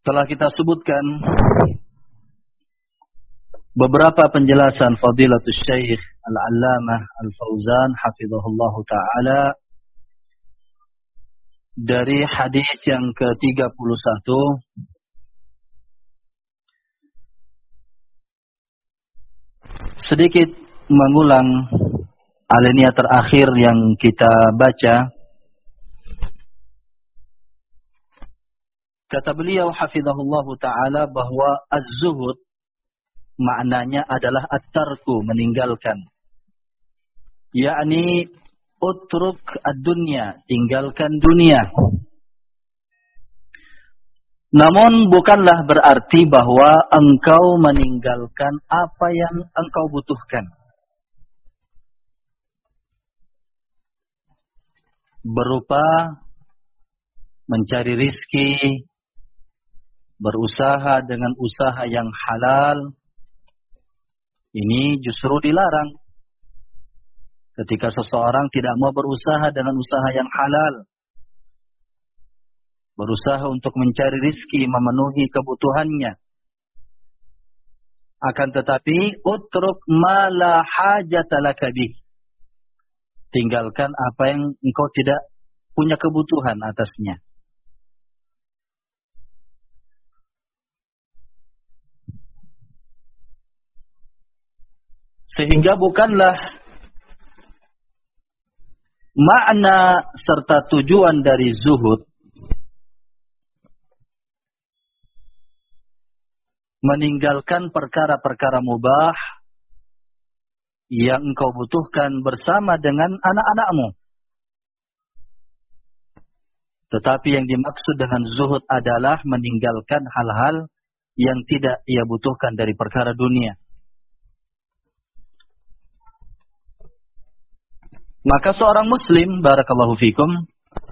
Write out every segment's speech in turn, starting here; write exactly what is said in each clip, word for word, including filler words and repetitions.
Telah kita sebutkan beberapa penjelasan Fadilatul Syekh Al-Allamah Al-Fauzan hafizahullah ta'ala dari hadis yang ke tiga puluh satu sedikit mengulang alinea terakhir yang kita baca. Kata beliau hafizahullah ta'ala bahwa az-zuhud maknanya adalah at-tarku, meninggalkan. Yakni utruk ad-dunya, tinggalkan dunia. Namun bukanlah berarti bahwa engkau meninggalkan apa yang engkau butuhkan. Berupa mencari rizki, berusaha dengan usaha yang halal, ini justru dilarang. Ketika seseorang tidak mau berusaha dengan usaha yang halal, berusaha untuk mencari rizki, memenuhi kebutuhannya. Akan tetapi, utruk ma la hajata laka bih. Tinggalkan apa yang engkau tidak punya kebutuhan atasnya. Sehingga bukanlah makna serta tujuan dari zuhud meninggalkan perkara-perkara mubah yang engkau butuhkan bersama dengan anak-anakmu. Tetapi yang dimaksud dengan zuhud adalah meninggalkan hal-hal yang tidak ia butuhkan dari perkara dunia. Maka seorang muslim, barakallahu fikum,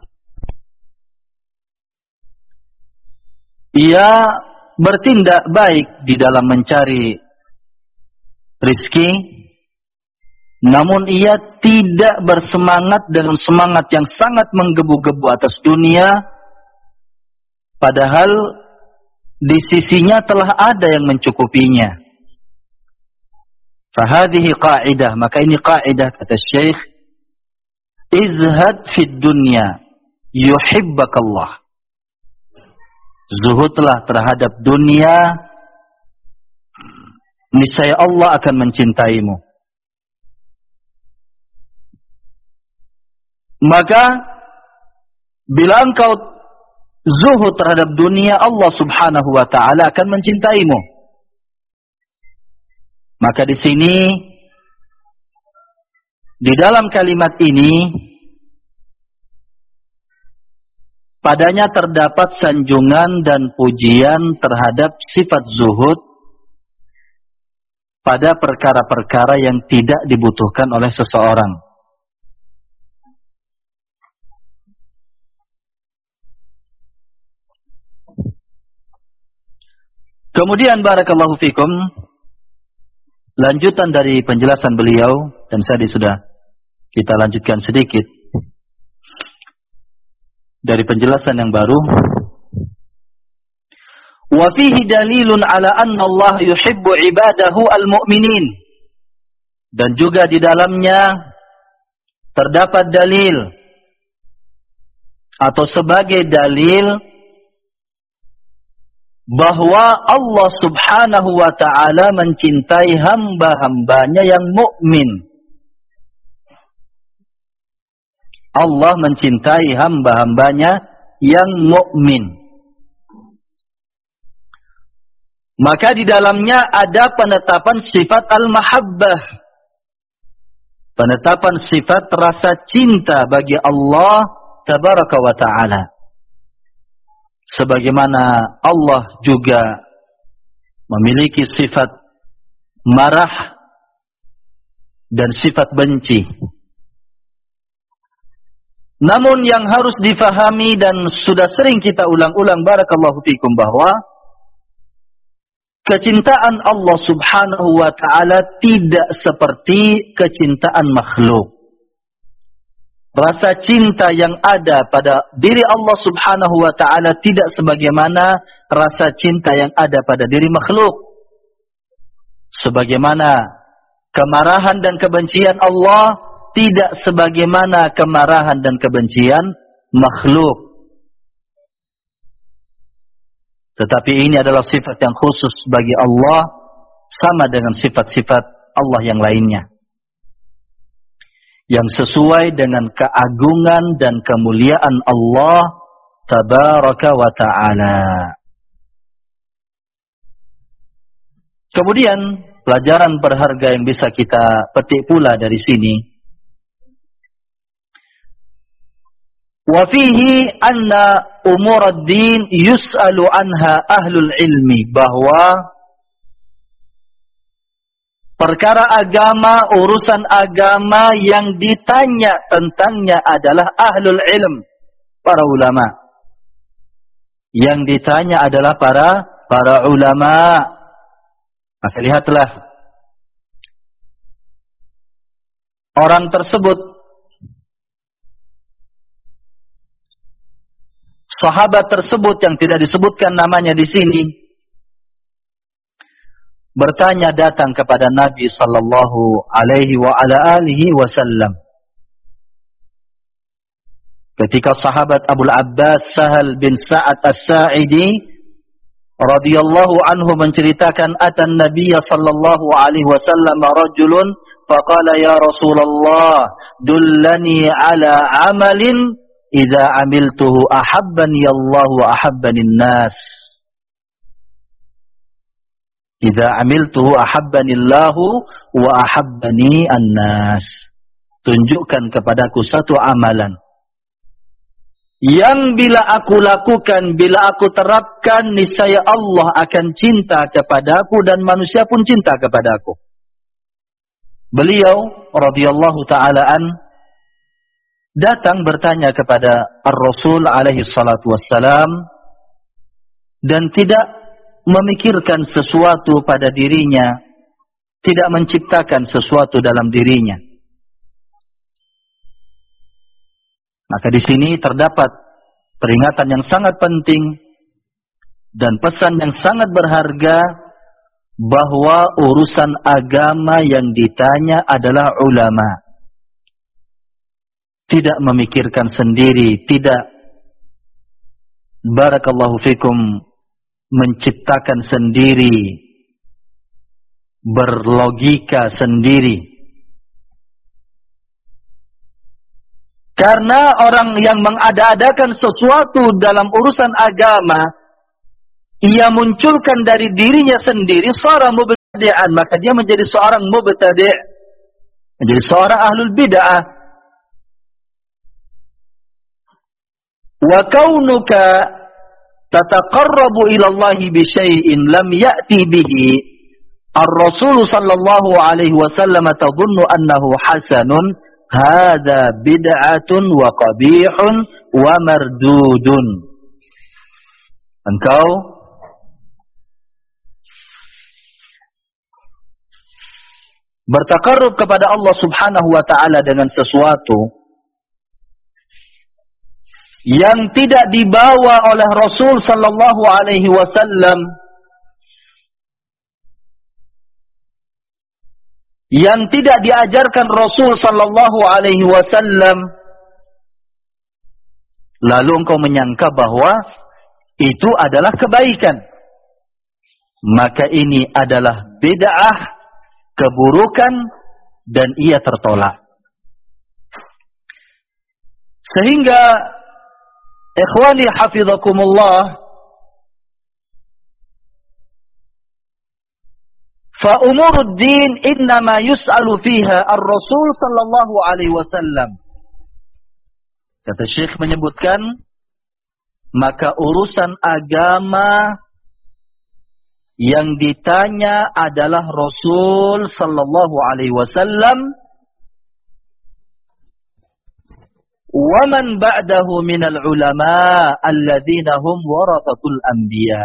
ia bertindak baik di dalam mencari rizki, namun ia tidak bersemangat dengan semangat yang sangat menggebu-gebu atas dunia, padahal di sisinya telah ada yang mencukupinya. Fahadihi qa'idah, maka ini qa'idah kata Syekh, izhad fid dunya yuhibbakallah. Zuhudlah terhadap dunia, niscaya Allah akan mencintaimu. Maka bila engkau zuhud terhadap dunia, Allah Subhanahu wa taala akan mencintaimu. Maka di sini di dalam kalimat ini, padanya terdapat sanjungan dan pujian terhadap sifat zuhud pada perkara-perkara yang tidak dibutuhkan oleh seseorang. Kemudian barakallahu fikum, lanjutan dari penjelasan beliau, dan saya sudah kita lanjutkan sedikit dari penjelasan yang baru. Wa fihi dalilun ala anna Allah yuhibbu ibadahu al-mu'minin. Dan juga di dalamnya terdapat dalil atau sebagai dalil bahwa Allah Subhanahu wa taala mencintai hamba-hambanya yang mukmin. Allah mencintai hamba-hambanya yang mukmin. Maka di dalamnya ada penetapan sifat al-mahabbah. Penetapan sifat rasa cinta bagi Allah tabaraka wa ta'ala. Sebagaimana Allah juga memiliki sifat marah dan sifat benci. Namun yang harus difahami dan sudah sering kita ulang-ulang barakallahu fikum bahwa kecintaan Allah Subhanahu wa taala tidak seperti kecintaan makhluk. rasa cinta yang ada pada diri Allah Subhanahu wa ta'ala tidak sebagaimana rasa cinta yang ada pada diri makhluk. Sebagaimana kemarahan dan kebencian Allah tidak sebagaimana kemarahan dan kebencian makhluk. Tetapi ini adalah sifat yang khusus bagi Allah, sama dengan sifat-sifat Allah yang lainnya, yang sesuai dengan keagungan dan kemuliaan Allah tabaraka wa ta'ala. Kemudian pelajaran berharga yang bisa kita petik pula dari sini, wa fihi anna umur ad-din yus'alu anha ahlul ilmi, bahwa perkara agama, urusan agama yang ditanya tentangnya adalah ahlul ilm, para ulama. Yang ditanya adalah para para ulama. Maka lihatlah, orang tersebut, sahabat tersebut yang tidak disebutkan namanya di sini, bertanya datang kepada Nabi sallallahu alaihi wa ala alihi wasallam. Ketika sahabat Abu Abbas Sahal bin Sa'ad As-Sa'idi radhiyallahu anhu menceritakan, atan Nabiyya sallallahu alaihi wasallam rajulun faqala ya Rasulullah dullani ala amalin idza amiltuhu ahabbani Allah wa ahabbani an-nas. Idza amiltuhu ahabbani Allah wa ahabbani an-nas. Tunjukkan kepadaku satu amalan yang bila aku lakukan, bila aku terapkan, niscaya Allah akan cinta kepadaku dan manusia pun cinta kepadaku. Beliau radhiyallahu ta'ala an datang bertanya kepada Ar-Rasul alaihi salatu wassalam dan tidak memikirkan sesuatu pada dirinya, tidak menciptakan sesuatu dalam dirinya. Maka di sini terdapat peringatan yang sangat penting dan pesan yang sangat berharga, bahwa urusan agama yang ditanya adalah ulama. Tidak memikirkan sendiri, tidak, barakallahu fikum, menciptakan sendiri, berlogika sendiri. Karena orang yang mengada-adakan sesuatu dalam urusan agama, ia munculkan dari dirinya sendiri seorang mubtadi'an, maka dia menjadi seorang mubtadi', menjadi seorang ahlul bid'ah. Wa kaunuka tataqarrabu ila Allah bi syai'in lam ya'ti bihi ar-rasul sallallahu alaihi wasallam tadhunnu annahu hasanun, hadza bid'atun wa qabihun wa mardudun. Engkau bertakarrub kepada Allah Subhanahu wa ta'ala dengan sesuatu yang tidak dibawa oleh Rasul sallallahu alaihi wasallam, yang tidak diajarkan Rasul sallallahu alaihi wasallam, lalu engkau menyangka bahwa itu adalah kebaikan, maka ini adalah bid'ah, keburukan, dan ia tertolak. Sehingga ikhwani hafizakumullah, fa umuruddin innama yus'alu fiha ar-rasul sallallahu alaihi wasallam. Kata Syekh menyebutkan, maka urusan agama yang ditanya adalah Rasul sallallahu alaihi wasallam, wa man ba'dahu minal ulama alladzina hum warathatul anbiya.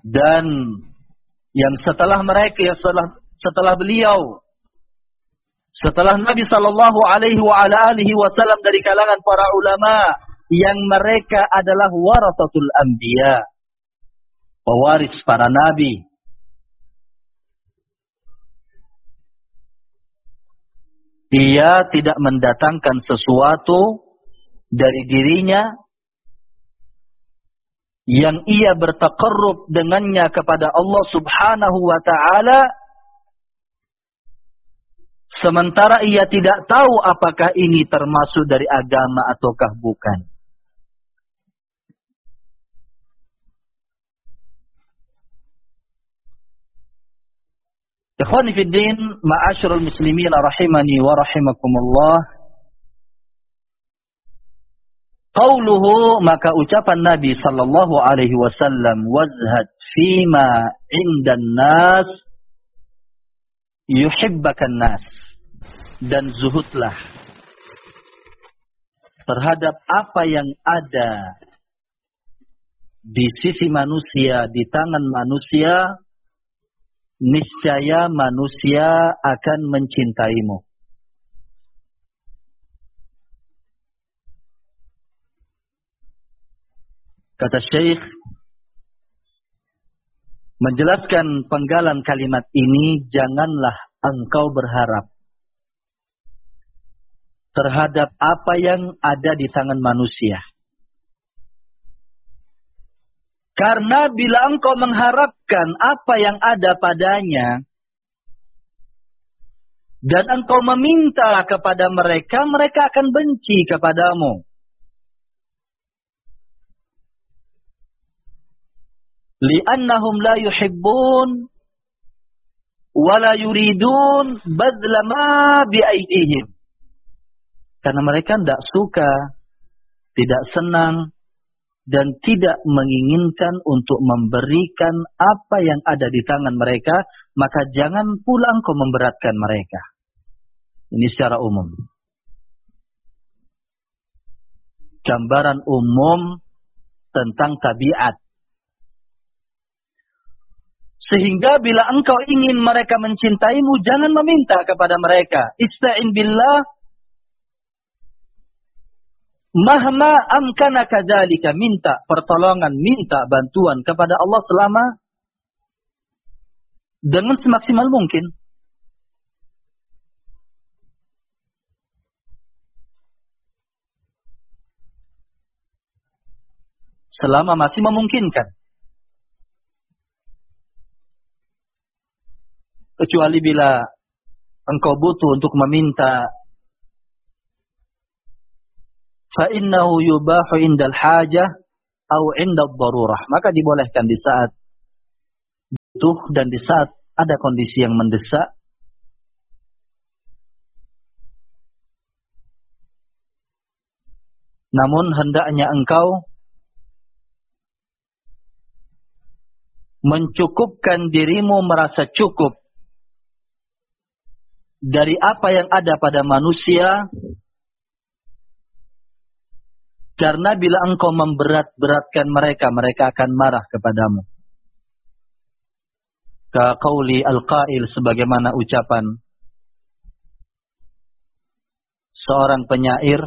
Dan yang setelah mereka, yang setelah setelah beliau setelah Nabi sallallahu alaihi wa ala alihi wasallam dari kalangan para ulama yang mereka adalah warathatul anbiya, pewaris para nabi. Ia tidak mendatangkan sesuatu dari dirinya yang ia bertaqarrub dengannya kepada Allah Subhanahu wa taala, sementara ia tidak tahu apakah ini termasuk dari agama ataukah bukan. Ikhwani fi din, ma'asyiral muslimin rahimani wa rahimakumullah. Qauluhu, maka ucapan Nabi sallallahu alaihi wasallam, wazhad fima 'indan nas yuhibbakan nas, dan zuhudlah terhadap apa yang ada di sisi manusia, di tangan manusia, niscaya manusia akan mencintaimu. Kata Syekh menjelaskan penggalan kalimat ini, janganlah engkau berharap terhadap apa yang ada di tangan manusia. Karena bila engkau mengharapkan apa yang ada padanya, dan engkau meminta kepada mereka, mereka akan benci kepadamu. Li'annahum la yuhibbun wa la yuridun badla ma bi'aidihim. Karena mereka tidak suka, tidak senang, dan tidak menginginkan untuk memberikan apa yang ada di tangan mereka, maka jangan pula engkau memberatkan mereka. Ini secara umum. Gambaran umum tentang tabiat. Sehingga bila engkau ingin mereka mencintaimu, jangan meminta kepada mereka. Ista'in billah mahma amkana kadzalika, minta pertolongan, minta bantuan kepada Allah selama dengan semaksimal mungkin. Selama masih memungkinkan. Kecuali bila engkau butuh untuk meminta, فَإِنَّهُ يُبَاحُ عِنْدَ الْحَاجَةِ أَوْ عِنْدَ الضَّرُورَةِ, maka dibolehkan di saat butuh dan di saat ada kondisi yang mendesak. Namun hendaknya engkau mencukupkan dirimu, merasa cukup dari apa yang ada pada manusia, karena bila engkau memberat-beratkan mereka, mereka akan marah kepadamu. Ka qauli al-qail, sebagaimana ucapan seorang penyair,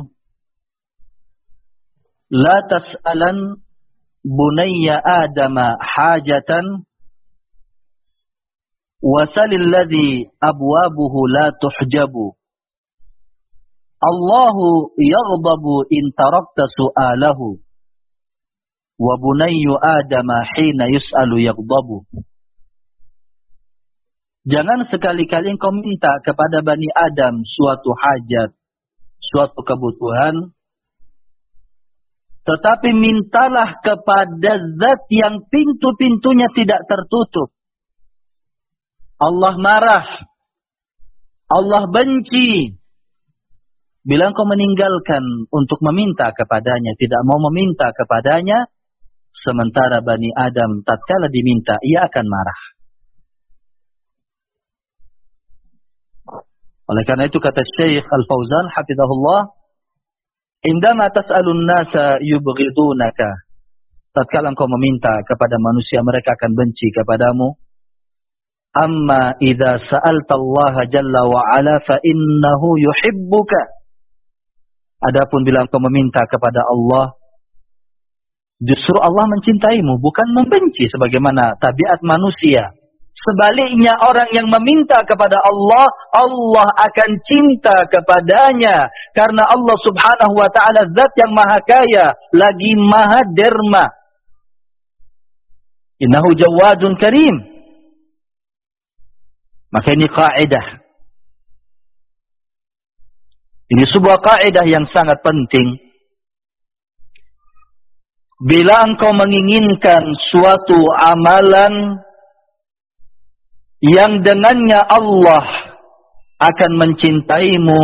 la tas'alan bunayya adama hajatan wasalil ladzi abwabuhu la tuhjabu. Allahu yaghdabu in tarakta su'alahu wa bunayyu adama hina yus'alu yaghdabu. Jangan sekali-kali engkau minta kepada Bani Adam suatu hajat, suatu kebutuhan, tetapi mintalah kepada zat yang pintu-pintunya tidak tertutup. Allah marah, Allah benci bila engkau meninggalkan untuk meminta kepadanya, tidak mau meminta kepadanya, sementara Bani Adam tatkala diminta, ia akan marah. Oleh karena itu kata Syekh Al-Fauzan hafizahullah, indama tas'alun nasa yubghidunaka, tatkala engkau meminta kepada manusia, mereka akan benci kepadamu. Amma idza sa'alta Allah jalla wa ala fa innahu yuhibbuka. Adapun bila engkau meminta kepada Allah, justru Allah mencintaimu, bukan membenci sebagaimana tabiat manusia. Sebaliknya orang yang meminta kepada Allah, Allah akan cinta kepadanya. Karena Allah subhanahu wa ta'ala zat yang maha kaya, lagi maha derma. Innahu jawadun karim. Maka ini kaidah. Ini sebuah kaidah yang sangat penting. Bila engkau menginginkan suatu amalan yang dengannya Allah akan mencintaimu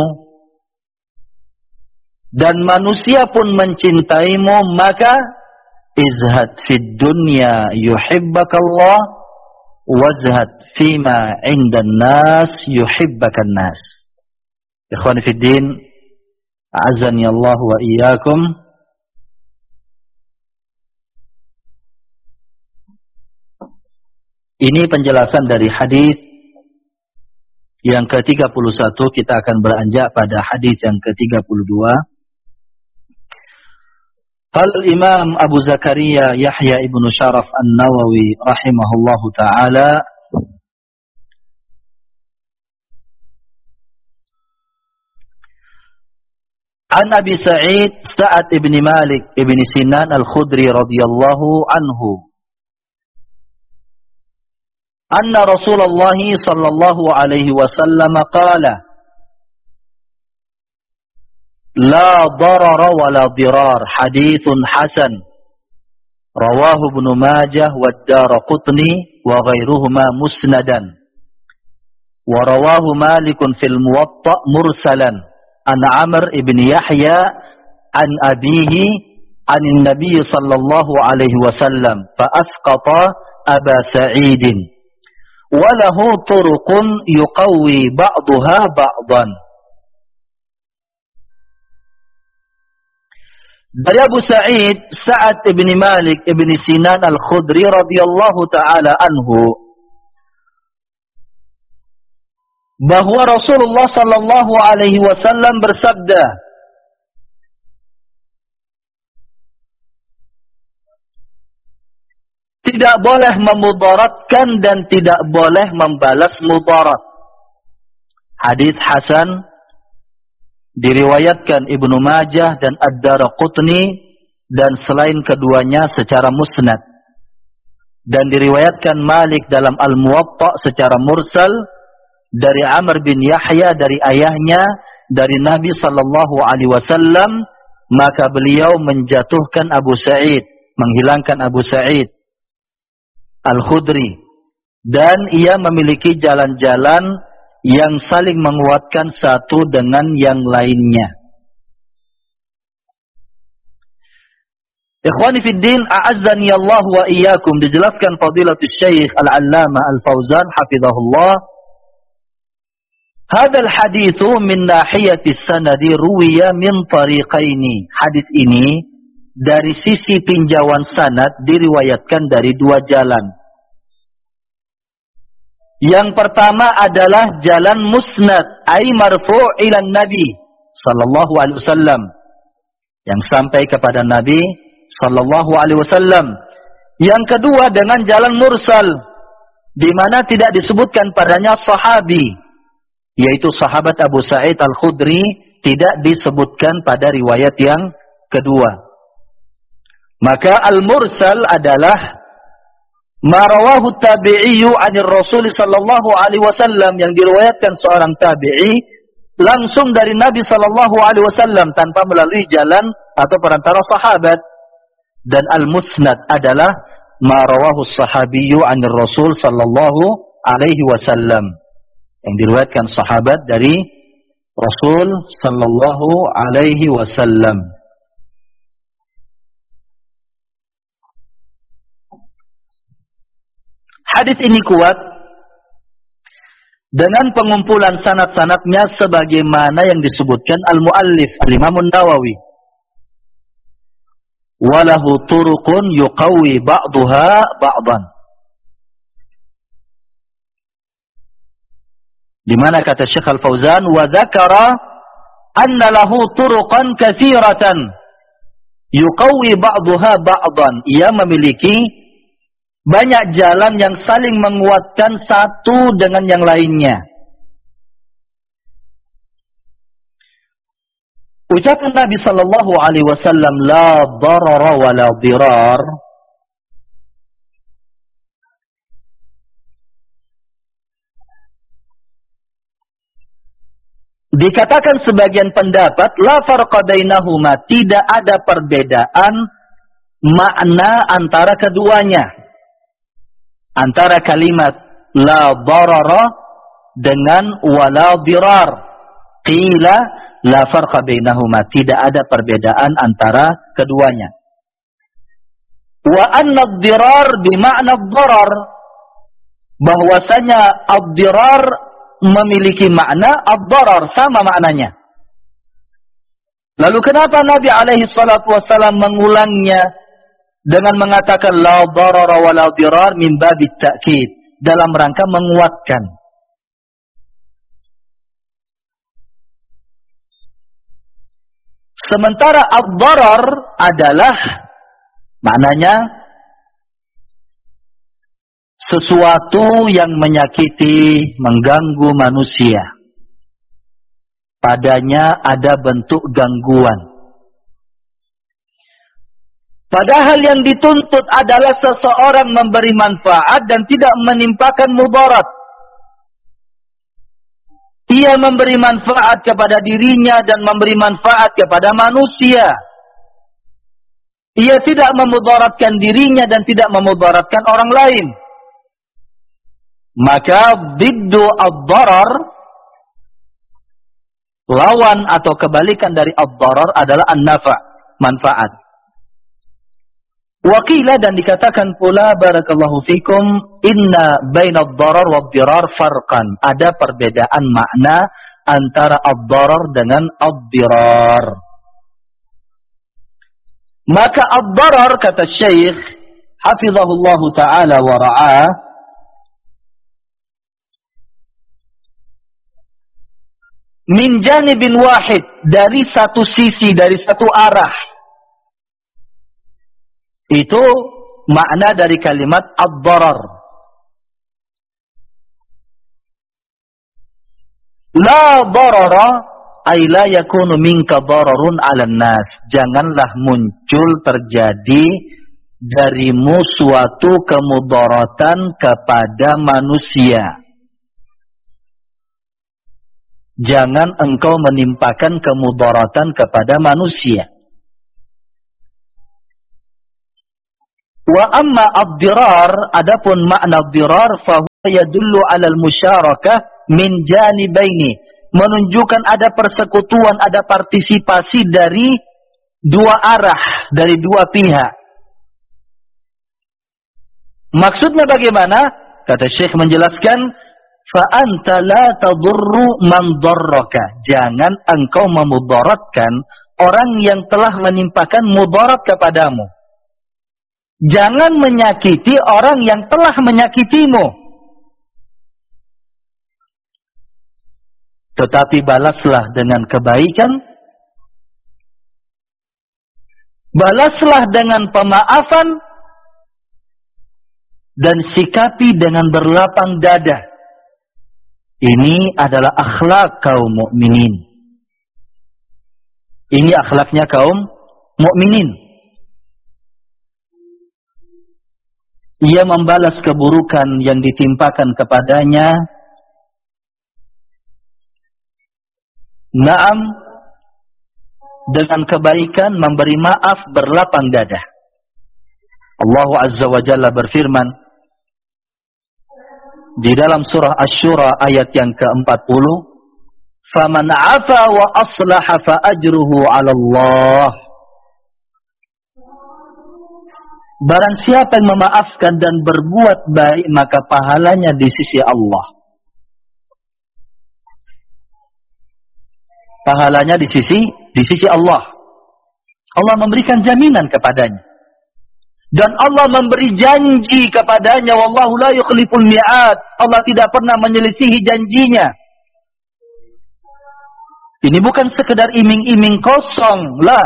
dan manusia pun mencintaimu, maka izhad fid dunya yuhibbakallah wazhad fima 'indan nas yuhibbakan nas. Ikhwani fid din, a'azzani Allah wa iyyakum. Ini penjelasan dari hadis yang ke tiga puluh satu. Kita akan beranjak pada hadis yang ke tiga puluh dua. Qala Imam Abu Zakaria Yahya ibnu Sharaf An-Nawawi rahimahullahu taala, An Abi Sa'id Sa'ad ibn Malik ibn Sinan Al-Khudri radhiyallahu anhu, anna Rasulullah sallallahu alaihi wasallam qala la darara wa la dirar, hadithun hasan, rawahu Ibnu Majah wa ad-Daraqutni wa ghairuhuma musnadan, wa rawahu Malikun fil Muwatta mursalan an Amr ibn Yahya an abihi an Nabi sallallahu alaihi wasallam fa asqata Aba Sa'idin walahu turuqun yuqawwi ba'daha ba'dan. Dari Abu Sa'id Sa'ad ibn Malik ibn Sinan Al-Khudri radhiyallahu ta'ala anhu, bahwa Rasulullah sallallahu alaihi wasallam bersabda, tidak boleh memudaratkan dan tidak boleh membalas mudarat. Hadis hasan, diriwayatkan Ibnu Majah dan Ad-Daraqutni dan selain keduanya secara musnad, dan diriwayatkan Malik dalam Al-Muwatta secara mursal dari Amr bin Yahya dari ayahnya dari Nabi sallallahu alaihi wasallam, maka beliau menjatuhkan Abu Sa'id, menghilangkan Abu Sa'id Al-Khudri, dan ia memiliki jalan-jalan yang saling menguatkan satu dengan yang lainnya. Ikhwani fid din, a'azzani Allah wa iyyakum, dijelaskan Fadilatul Syekh Al-Allamah Al-Fauzan hafizahullah, hadal hadithu min nahiyati sanadi ruwiya min tariqaini. Hadis ini dari sisi tinjauan sanad diriwayatkan dari dua jalan. Yang pertama adalah jalan musnad, ai marfu' ila Nabi sallallahu alaihi wasallam, yang sampai kepada Nabi sallallahu alaihi wasallam. Yang kedua dengan jalan mursal, di mana tidak disebutkan padanya sahabi, yaitu sahabat Abu Sa'id Al-Khudri, tidak disebutkan pada riwayat yang kedua. Maka al-mursal adalah marawahu tabi'iyyu 'anil Rasul sallallahu alaihi wasallam, yang diriwayatkan seorang tabi'i langsung dari Nabi sallallahu alaihi wasallam tanpa melalui jalan atau perantara sahabat. Dan al-musnad adalah marawahu sahabiyyu 'anil Rasul sallallahu alaihi wasallam, yang diriwayatkan sahabat dari Rasul sallallahu alaihi wasallam. Hadis ini kuat dengan pengumpulan sanad-sanadnya sebagaimana yang disebutkan al-muallif al-Imam An-Nawawi. Walahu turuqun yuqawwi ba'daha ba'dan. Di mana kata Syekh Al-Fauzan, wa dzakara anna lahu turuqan katsiratan yuqawwi ba'daha ba'dan. Ia memiliki banyak jalan yang saling menguatkan satu dengan yang lainnya. Ucapan Nabi sallallahu alaihi wasallam la darara wa la dirar dikatakan sebagian pendapat la farqa bainahuma, tidak ada perbedaan makna antara keduanya. Antara kalimat la darara dengan wala dirar. Qila la farqa bainahuma, tidak ada perbedaan antara keduanya. Wa anna ad-dirar bima'na ad-darar, bahwasanya ad-dirar memiliki makna ad-darar, sama maknanya. Lalu kenapa Nabi alaihi salatu wasallam mengulangnya dengan mengatakan la darara wa la dirar min babit ta'kid, dalam rangka menguatkan. Sementara ad-darar adalah maknanya sesuatu yang menyakiti, mengganggu manusia. Padanya ada bentuk gangguan. Padahal yang dituntut adalah seseorang memberi manfaat dan tidak menimpakan mudarat. Ia memberi manfaat kepada dirinya dan memberi manfaat kepada manusia. Ia tidak memudaratkan dirinya dan tidak memudaratkan orang lain. Maka biddu ad-darar, lawan atau kebalikan dari ad-darar adalah an-nafa', manfaat. Waqila, dan dikatakan pula barakallahu fikum, inna baina ad-darar wa ad-dirar farqan, ada perbedaan makna antara ad-darar dengan ad-dirar. Maka ad-darar, kata Syekh hafizahullahu taala wa ra'ah, min janibin wahid, dari satu sisi, dari satu arah. Itu makna dari kalimat ad-darar. La darara ay la yakunu minka dararun 'alan nas. Janganlah muncul terjadi darimu suatu kemudaratan kepada manusia. Jangan engkau menimpakan kemudaratan kepada manusia. Wa amma ad-dirar, adapun makna ad-dirar, fa huwa yadullu 'ala al-musyarakah min janibaini, menunjukkan ada persekutuan, ada partisipasi dari dua arah, dari dua pihak. Maksudnya bagaimana? Kata Syekh menjelaskan, fa anta la tadurru man darraka, jangan engkau memudaratkan orang yang telah menimpakan mudarat kepadamu. Jangan menyakiti orang yang telah menyakitimu. Tetapi balaslah dengan kebaikan. Balaslah dengan pemaafan. Dan sikapi dengan berlapang dada. Ini adalah akhlak kaum mukminin. Ini akhlaknya kaum mukminin. Ia membalas keburukan yang ditimpakan kepadanya. Naam, dengan kebaikan, memberi maaf, berlapang dada. Allah Azza wa Jalla berfirman di dalam surah Asy-Syura ayat yang keempat puluh, "Faman 'afa wa aslaha fa ajruhu 'ala Allah." Barang siapa yang memaafkan dan berbuat baik, maka pahalanya di sisi Allah. Pahalanya di sisi di sisi Allah. Allah memberikan jaminan kepadanya. Dan Allah memberi janji kepadanya, wallahu la yukhliful mi'ad. Allah tidak pernah menyelisihi janjinya. Ini bukan sekedar iming-iming kosong, lah.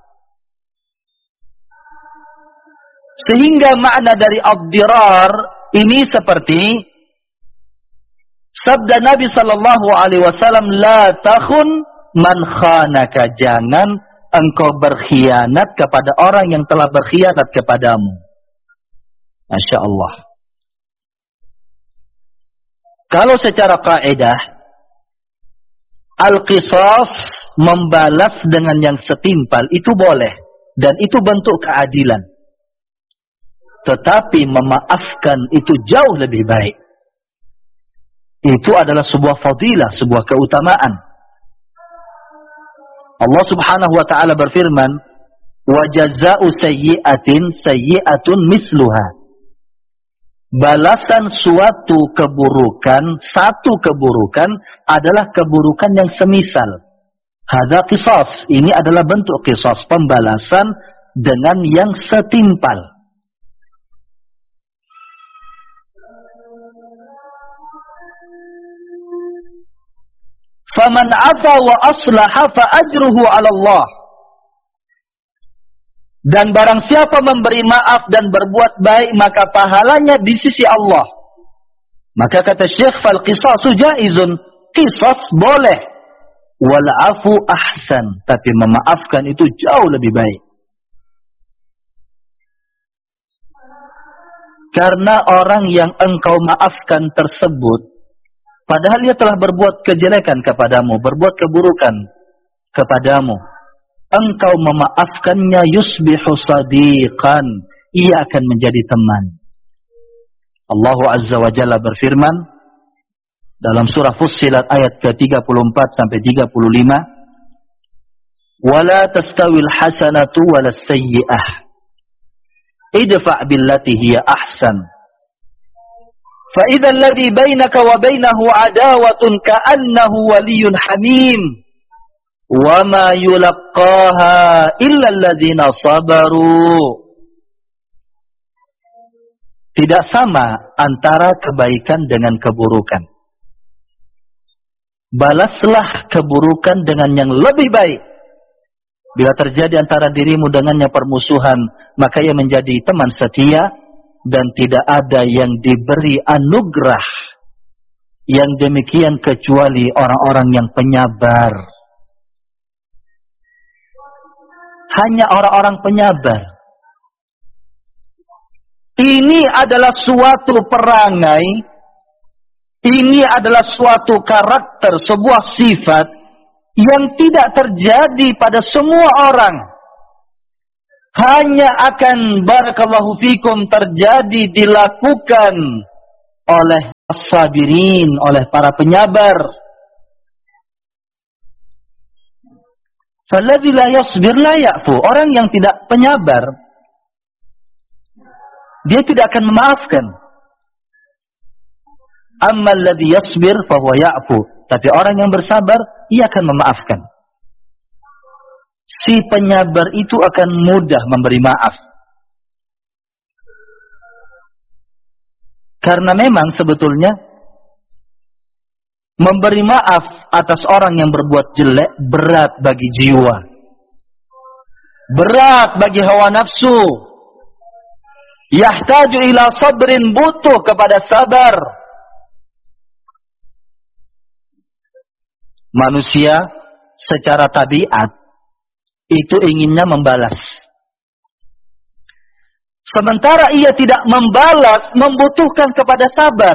Sehingga makna dari ad-dirar ini seperti sabda Nabi sallallahu alaihi wasallam, la takhun man khanaka, jangan engkau berkhianat kepada orang yang telah berkhianat kepadamu. Masya Allah. Kalau secara kaidah, al-qisas, membalas dengan yang setimpal, itu boleh. Dan itu bentuk keadilan. Tetapi memaafkan itu jauh lebih baik. Itu adalah sebuah fadilah, sebuah keutamaan. Allah subhanahu wa ta'ala berfirman, wa jaza'u sayyi'atin sayyi'atun misluha. Balasan suatu keburukan, satu keburukan adalah keburukan yang semisal. Hadza qisas, ini adalah bentuk qisas, pembalasan dengan yang setimpal. Faman 'afa wa aslaha fa ajruhu 'ala Allah. Dan barang siapa memberi maaf dan berbuat baik, maka pahalanya di sisi Allah. Maka kata Syekh, fal qisasu jaizun, qisas boleh. Wal 'afu ahsan, tapi memaafkan itu jauh lebih baik. Karena orang yang engkau maafkan tersebut, padahal dia telah berbuat kejelekan kepadamu, berbuat keburukan kepadamu, engkau memaafkannya, yusbihu sadiqan, ia akan menjadi teman. Allah Azza wa Jalla berfirman dalam surah Fussilat ayat ke tiga puluh empat sampai tiga puluh lima, wala tastawil hasanatu wala sayyi'ah, idfa' billati hiya ahsan. فَإِذَا الَّذِي بَيْنَكَ وَبَيْنَهُ عَدَاوَةٌ كَأَنَّهُ وَلِيٌّ حَمِيمٌ وَمَا يُلَقَّاهَا إِلَّا الَّذِينَ صَبَرُوا. Tidak sama antara kebaikan dengan keburukan. Balaslah keburukan dengan yang lebih baik. Bila terjadi antara dirimu dengannya permusuhan, maka ia menjadi teman setia. Dan tidak ada yang diberi anugerah yang demikian kecuali orang-orang yang penyabar. Hanya orang-orang penyabar. Ini adalah suatu perangai, ini adalah suatu karakter, sebuah sifat yang tidak terjadi pada semua orang. Hanya akan, barakallahu fikum, terjadi, dilakukan oleh as-sabirin, oleh para penyabar. Falladzi la yasbir la ya'fu. Orang yang tidak penyabar, dia tidak akan memaafkan. Amma alladzi yasbir fa huwa ya'fu. Tapi orang yang bersabar, ia akan memaafkan. Si penyabar itu akan mudah memberi maaf. Karena memang sebetulnya memberi maaf atas orang yang berbuat jelek berat bagi jiwa. Berat bagi hawa nafsu. Yahtaju ila sabrin, butuh kepada sabar. Manusia secara tabiat itu inginnya membalas. Sementara ia tidak membalas, membutuhkan kepada sabar.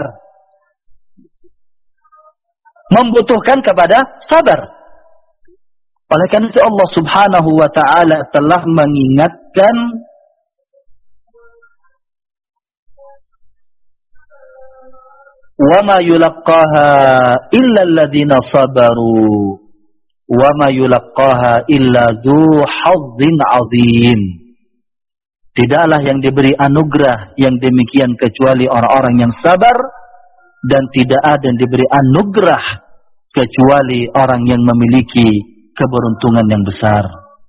Membutuhkan kepada sabar. Oleh karena itu Allah Subhanahu wa ta'ala telah mengingatkan wa ma yulaqqaha illa alladhina sabaru wa ma yulaqqaha illa dzu hazzin 'adzim. Tidaklah yang diberi anugerah yang demikian kecuali orang-orang yang sabar, dan tidak ada yang diberi anugerah kecuali orang yang memiliki keberuntungan yang besar.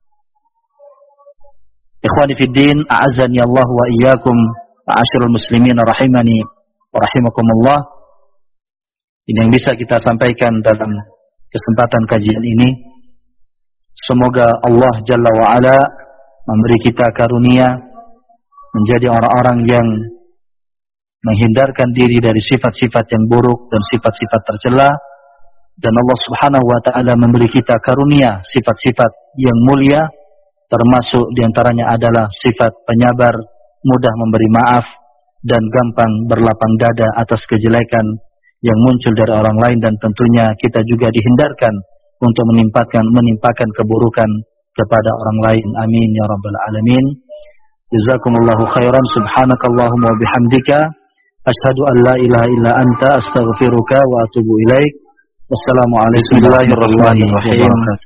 Ikhwani fid din, a'azzani Allah wa iyyakum, ma'asyiral muslimin rahimani wa rahimakumullah. Ini yang bisa kita sampaikan dalam kesempatan kajian ini. Semoga Allah Jalla wa'ala memberi kita karunia menjadi orang-orang yang menghindarkan diri dari sifat-sifat yang buruk dan sifat-sifat tercela, dan Allah Subhanahu wa taala memberi kita karunia sifat-sifat yang mulia, termasuk diantaranya adalah sifat penyabar, mudah memberi maaf, dan gampang berlapang dada atas kejelekan yang muncul dari orang lain, dan tentunya kita juga dihindarkan untuk menimpakan menimpakan keburukan kepada orang lain. Amin ya rabbal alamin. Jazakumullahu khairan. Subhanakallahumma wa bihamdika asyhadu an la ilaha illa anta astaghfiruka wa atubu ilaik. Wassalamualaikum warahmatullahi wabarakatuh.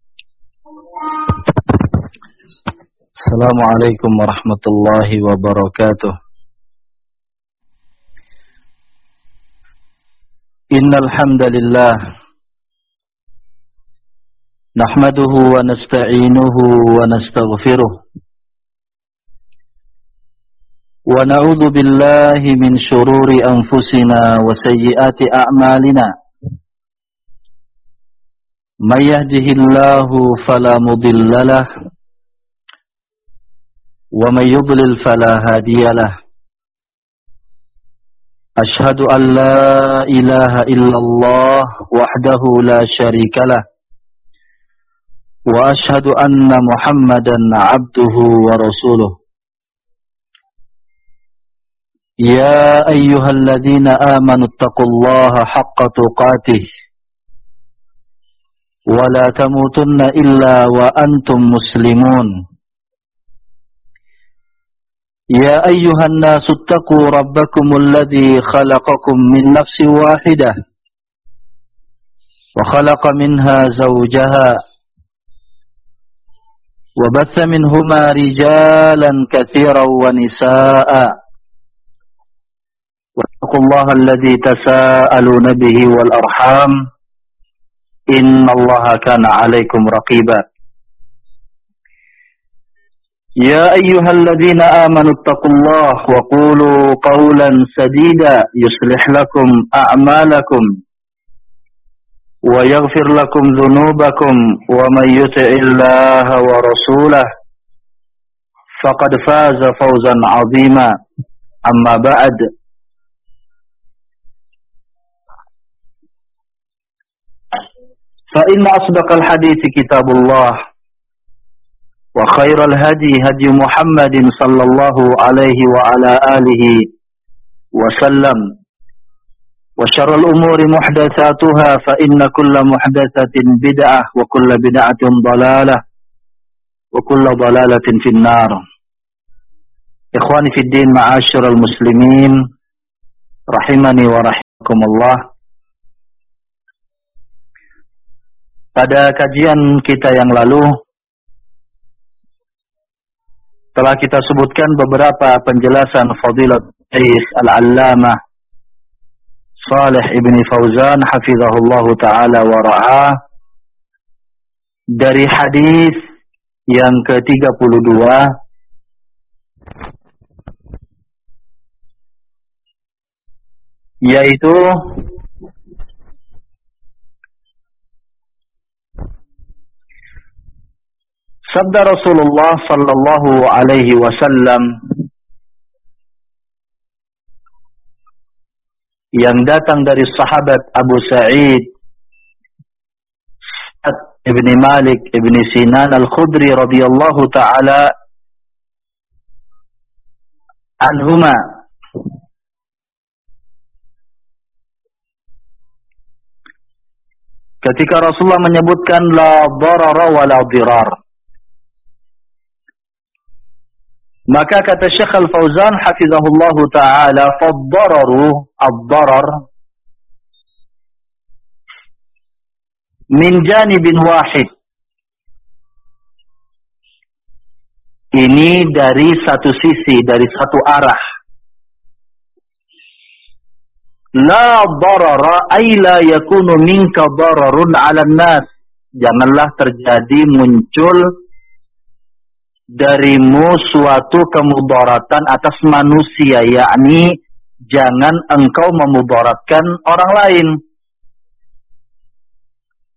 Assalamualaikum warahmatullahi wabarakatuh. Innal hamdalillah nahmaduhu wa nasta'inuhu wa nastaghfiruh wa na'udzu billahi min shururi anfusina wa sayyiati a'malina. May yahdihillahu fala mudilla lahu wa may yudlil fala hadiya lahu. Ashhadu an la ilaha illallah wahdahu la syarika lah wa ashhadu anna Muhammadan abduhu wa rasuluh. Ya ayyuhalladzina amanu taqullaha haqqa tuqatih wa la tamutunna illa wa antum muslimun. Ya ayyuhan nasu attaqu rabbakumul ladzi khalaqakum min nafsin wahidah wa khalaqa minha zawjaha wa batha minhuma rijalan katsiran wa nisaa'a wattaqullaha alladzi tasaaluna bihi wal arham innallaha kana 'alaikum raqiba. Ya ayyuhalladzina amanu taqullaha wa qulu qawlan sadida yuslih lakum a'malakum wa yaghfir lakum dhunubakum wa may yuti'illaha wa rasulahu faqad faza fawzan 'azima. Amma ba'd. Fa inna asdaqal hadithi kitabullah wa khairal hadi hadi Muhammadin sallallahu alaihi wa ala alihi wa sallam wa syarrul umuri muhdatsatuha fa inna kulla muhdatsatin bid'ah wa kulla bid'atin dhalalah wa kulla dhalalatin finnar. Ikhwani fid din, ma'asyiral muslimin rahimani wa rahimakumullah. Pada kajian kita yang lalu telah kita sebutkan beberapa penjelasan Fadilat Syekh Al-Allamah Shalih Ibni Fauzan hafizahullahu ta'ala wa ra'ah dari hadis yang ke tiga puluh dua yaitu sabda Rasulullah sallallahu alaihi wasallam yang datang dari sahabat Abu Sa'id Ibni Malik Ibni Sinan Al-Khudri radhiyallahu ta'ala anhuma. Ketika Rasulullah menyebutkan la darara wa la dirar, maka kata Syekh Al-Fauzan hafizahullahu ta'ala, fad-dararu ad-darar min janibin wahid. Ini dari satu sisi, dari satu arah. La darara ay la yakunu minka dararun 'alan nas. Janganlah terjadi muncul darimu suatu kemudaratan atas manusia, yakni jangan engkau memudaratkan orang lain.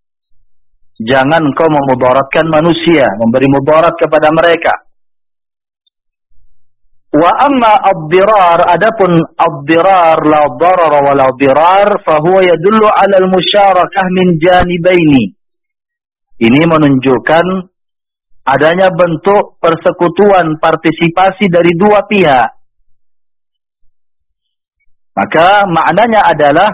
Jangan engkau memudaratkan manusia, memberi mudarat kepada mereka. Wa amma ad-dirar, adapun ad-dirar la darar wa la dirar, fahuwa yadullu ala al-musyarakah min janibaini. Ini menunjukkan adanya bentuk persekutuan, partisipasi dari dua pihak. Maka maknanya adalah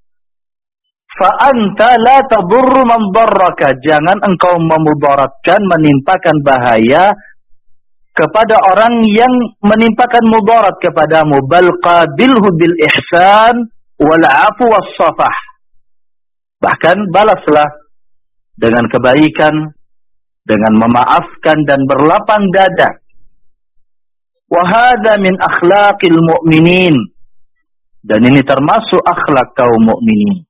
fa'anta la tadurru man darraka, jangan engkau memudaratkan, menimpakan bahaya kepada orang yang menimpakan mudarat kepadamu. Bal qabilhu bil ihsan wal 'afu was safah. Bahkan balaslah dengan kebaikan, dengan memaafkan dan berlapang dada. Wa hadza min akhlaqil mu'minin, dan ini termasuk akhlak kaum mukminin.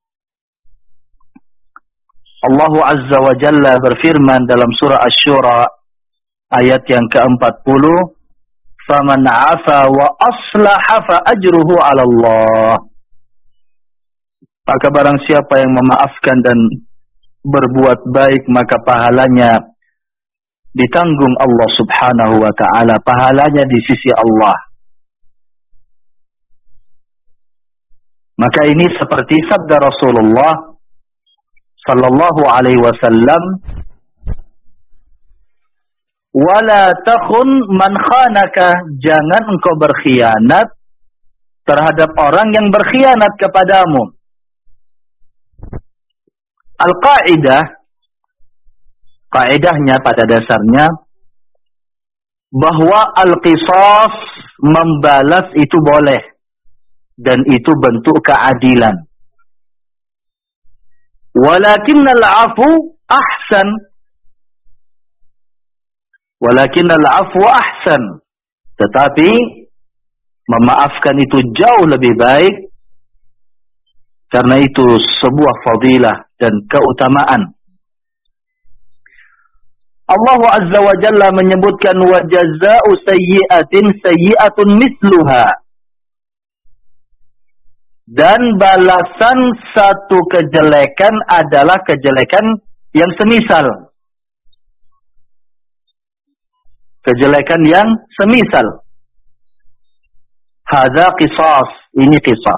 Allah Azza wa Jalla berfirman dalam surah Asy-Syura ayat yang keempat puluh, "Faman 'afa wa aslaha fa ajruhu 'ala Allah." Maka barang siapa yang memaafkan dan berbuat baik, maka pahalanya ditanggung Allah Subhanahu wa taala, pahalanya di sisi Allah. Maka ini seperti sabda Rasulullah sallallahu alaihi wasallam, wala takhun man khanaka, jangan engkau berkhianat terhadap orang yang berkhianat kepadamu. Al-qaidah, kaidahnya pada dasarnya bahwa al-qisas, membalas itu boleh dan itu bentuk keadilan. Walakinnal 'afwu ahsan. Walakinnal 'afwu ahsan. Tetapi memaafkan itu jauh lebih baik, karena itu sebuah fadilah dan keutamaan. Allah Azza wa Jalla menyebutkan wa jazaa'u sayyi'atin sayyi'atun misluha. Dan balasan satu kejelekan adalah kejelekan yang semisal. Kejelekan yang semisal. Hadza qisas, ini qisas.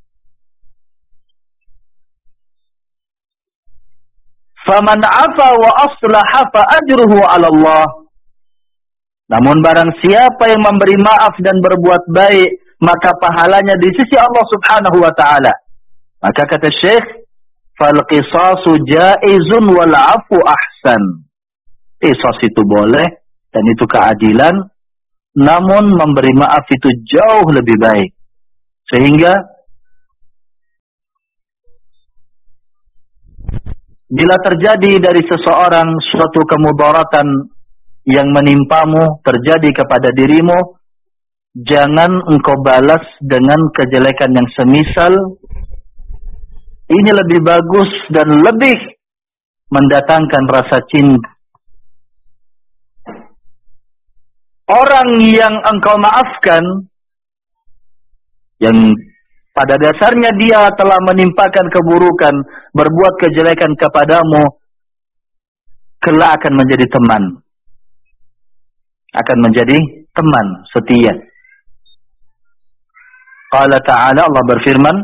Faman 'afa wa aslaha fa ajruhu 'ala Allah. Namun barang siapa yang memberi maaf dan berbuat baik, maka pahalanya di sisi Allah Subhanahu wa taala. Maka kata Syekh, fal qisasu jaizun wal 'afwu ahsan. Qisas itu boleh dan itu keadilan, namun memberi maaf itu jauh lebih baik. Sehingga bila terjadi dari seseorang suatu kemudaratan yang menimpamu, terjadi kepada dirimu, jangan engkau balas dengan kejelekan yang semisal. Ini lebih bagus dan lebih mendatangkan rasa cinta. Orang yang engkau maafkan, yang pada dasarnya dia telah menimpakan keburukan, berbuat kejelekan kepadamu, kelak akan menjadi teman. Akan menjadi teman setia. Qala ta'ala, Allah berfirman,